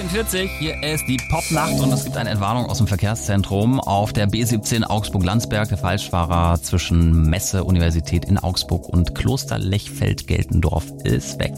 8:40 hier ist die Popnacht und es gibt eine Entwarnung aus dem Verkehrszentrum auf der B17 Augsburg-Landsberg. Der Falschfahrer zwischen Messe-Universität in Augsburg und Kloster Lechfeld-Geltendorf ist weg.